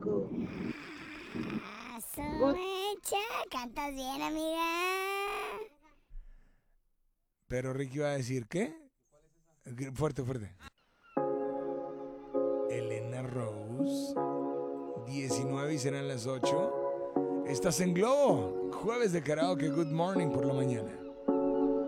México. Mecha, cantas bien, amiga. Pero Ricky va a decir, ¿qué? Fuerte, fuerte. Elena Rose, 19 y serán las 8. Estás en Globo, jueves de karaoke, good morning por la mañana.